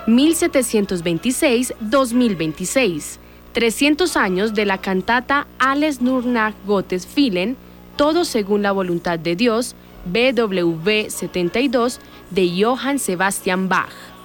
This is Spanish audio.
1726-2026, 300 años de la cantata Alles nur nach Gottes Willen, todo según la voluntad de Dios, BWV 72, de Johann Sebastian Bach.